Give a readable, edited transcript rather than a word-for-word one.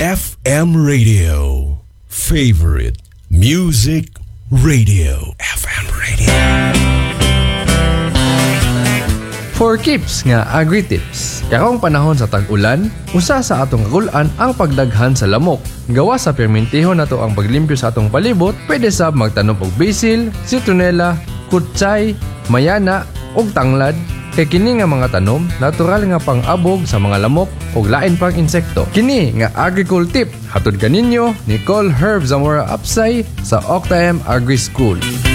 FM Radio. Favorite Music Radio. FM Radio. For keeps nga agri-tips. Karong panahon sa tag-ulan, usa sa atong kagulan ang pagdaghan sa lamok. Gawa sa permentihon nato ang paglimpyo sa atong palibot, pwede sab magtanom og basil, citronella, kutsay, mayana ug tanglad. Kay kini nga mga tanom, natural nga pang-abog sa mga lamok ug lain pang insekto. Kini nga agricul tip hatod kaninyo ni Col Herb Zamora Apsay sa Octaem Agri School.